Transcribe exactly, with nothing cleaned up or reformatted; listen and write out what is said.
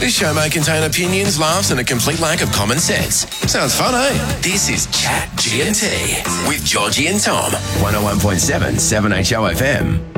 This show may contain opinions, laughs and a complete lack of common sense. Sounds fun, eh? This is Chat G and T with Georgie and Tom. one oh one point seven, seven H O F M.